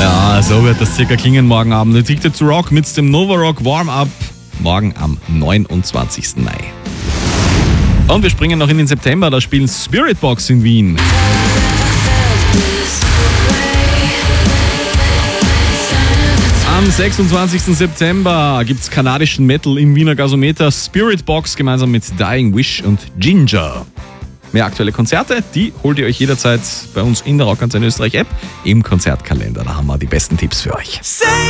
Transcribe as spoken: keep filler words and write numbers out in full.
Ja, so wird das circa klingen morgen Abend. Addicted to Rock mit dem Nova Rock Warm-Up morgen am neunundzwanzigsten Mai. Und wir springen noch in den September, da spielen Spiritbox in Wien. Am sechsundzwanzigsten September gibt's kanadischen Metal im Wiener Gasometer. Spiritbox gemeinsam mit Dying Wish und Ginger. Mehr aktuelle Konzerte, die holt ihr euch jederzeit bei uns in der Rockantenne Österreich App im Konzertkalender. Da haben wir die besten Tipps für euch. Say